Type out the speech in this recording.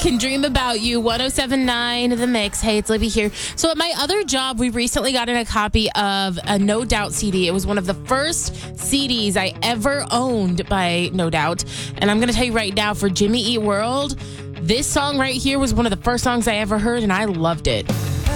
Can Dream About You, 1079 The Mix. Hey, it's Libby here. So at my other job, we recently got in a copy of a No Doubt CD. It was one of the first CDs I ever owned by No Doubt. And I'm going to tell you right now, for Jimmy Eat World, this song right here was one of the first songs I ever heard, and I loved it.